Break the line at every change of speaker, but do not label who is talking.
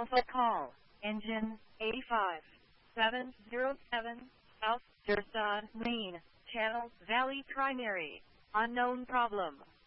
Alpha Call, Engine A5707, South Dursad Lane, Channel Valley Primary, unknown problem.